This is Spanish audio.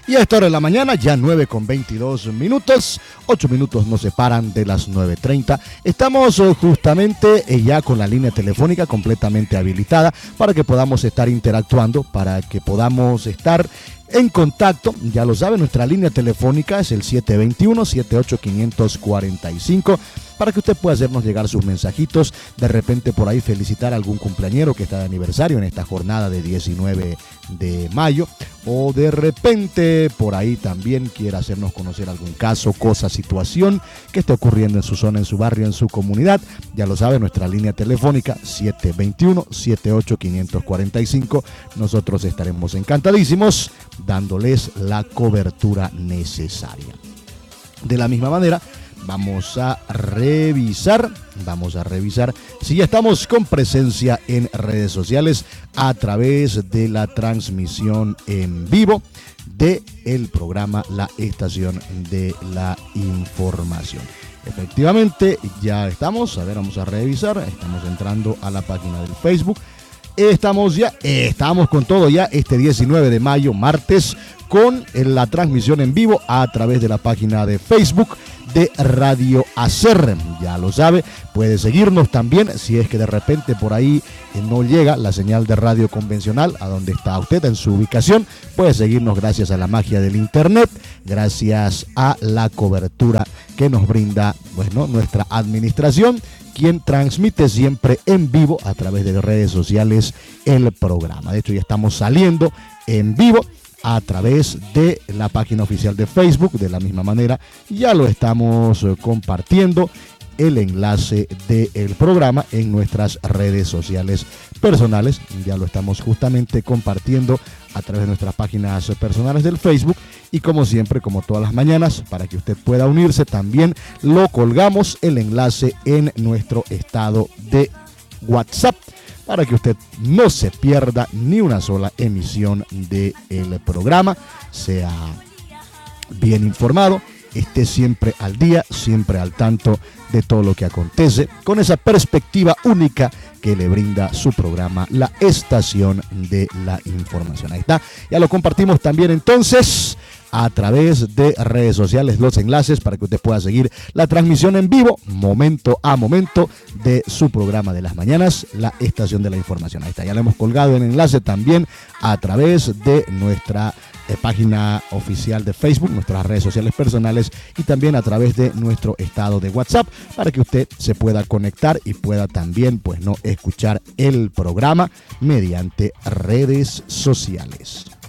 Y a esta hora de la mañana, ya 9:22, 8 minutos nos separan de las 9:30. Estamos justamente ya con la línea telefónica completamente habilitada para que podamos estar interactuando, para que podamos estar en contacto. Ya lo sabe, nuestra línea telefónica es el 721-78-545, para que usted pueda hacernos llegar sus mensajitos, de repente por ahí felicitar a algún cumpleañero que está de aniversario en esta jornada de 19 de mayo, o de repente por ahí también quiera hacernos conocer algún caso, cosa, situación que esté ocurriendo en su zona, en su barrio, en su comunidad. Ya lo sabe, nuestra línea telefónica 721-78-545. Nosotros estaremos encantadísimos dándoles la cobertura necesaria. De la misma manera, vamos a revisar si ya estamos con presencia en redes sociales a través de la transmisión en vivo de el programa La Estación de la Información. Efectivamente, ya estamos. A ver, vamos a revisar. Estamos entrando a la página del Facebook. Estamos con todo ya este 19 de mayo, martes, con la transmisión en vivo a través de la página de Facebook de Radio ACER. Ya lo sabe, puede seguirnos también si es que de repente por ahí no llega la señal de radio convencional a donde está usted en su ubicación. Puede seguirnos gracias a la magia del internet, gracias a la cobertura que nos brinda, bueno, nuestra administración, quien transmite siempre en vivo a través de redes sociales el programa. De hecho, ya estamos saliendo en vivo a través de la página oficial de Facebook. De la misma manera, ya lo estamos compartiendo el enlace del programa en nuestras redes sociales personales. Ya lo estamos justamente compartiendo a través de nuestras páginas personales del Facebook. Y como siempre, como todas las mañanas, para que usted pueda unirse, también lo colgamos el enlace en nuestro estado de WhatsApp, para que usted no se pierda ni una sola emisión del programa, sea bien informado, esté siempre al día, siempre al tanto de todo lo que acontece, con esa perspectiva única que le brinda su programa, La Estación de la Información. Ahí está, ya lo compartimos también entonces a través de redes sociales, los enlaces para que usted pueda seguir la transmisión en vivo, momento a momento, de su programa de las mañanas, La Estación de la Información. Ahí está, ya le hemos colgado el enlace también a través de nuestra página oficial de Facebook, nuestras redes sociales personales, y también a través de nuestro estado de WhatsApp, para que usted se pueda conectar y pueda también, pues, no escuchar el programa mediante redes sociales.